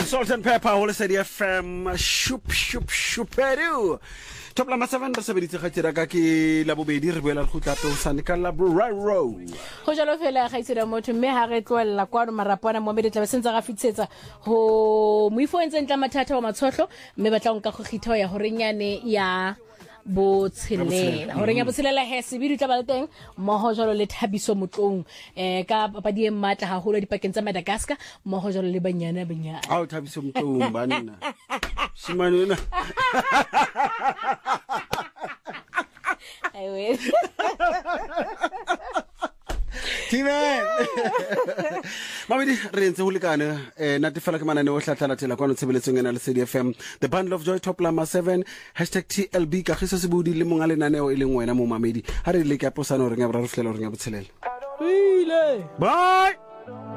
Salt and Pepper, Holy City FM, Shuperu. Top la masavan re sebeditse khatira ka ke la bobedi re boela go tlatlo sanika la Buraro. Go jalo fela ga itse motho mme ha re tloella kwa marapana mo medetla ba sentse ga fitsetsa ho moifo entse ntla mathata wa matshotlo mme ba tla nka go khitho ya horenyane ya botshelela horenya botshelela he se bidu tla ba teng mo ho jalo le Thabiso Motlong ka papadi e matla ha holo dipakeng tsa Madagascar mo ho jalo le banyana a o Thabiso Motlong banna simanona aiwe Timen Mamedi re ntse ho lekane natefela ke manane o hlatlalatela kwa no tshebeletsong ena le CDFM the bundle of joy top lama 7 #TLB ka khiso se budi le monga lenaneo e leng wena mo mamedi ha re le ke aposana re nga bra re flela re nga botshelela ile bye